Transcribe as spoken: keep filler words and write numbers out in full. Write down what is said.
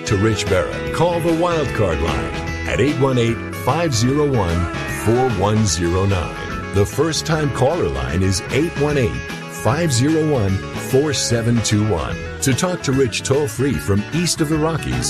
talk to Rich Barrett, call the Wildcard line at eight one eight, five oh one, four one oh nine. The first-time caller line is eight one eight, five oh one, four seven two one. To talk to Rich toll-free from east of the Rockies,